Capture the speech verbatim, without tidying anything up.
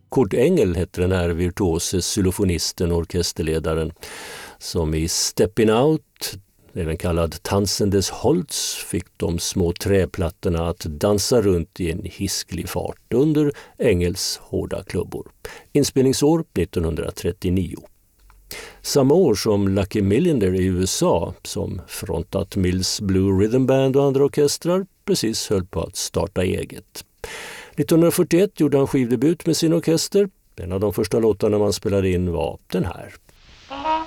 Kurt Engel hette den här virtuose xylofonisten och orkesterledaren som i Steppin' Out, även kallad Tanzendes Holz, fick de små träplattorna att dansa runt i en hisklig fart under Engels hårda klubbor. Inspelningsår nittonhundratrettionio. Samma år som Lucky Millinder i U S A, som frontat Mills Blue Rhythm Band och andra orkestrar, precis höll på att starta eget. nittonhundrafyrtioett gjorde han skivdebut med sin orkester. En av de första låtarna man spelade in var den här.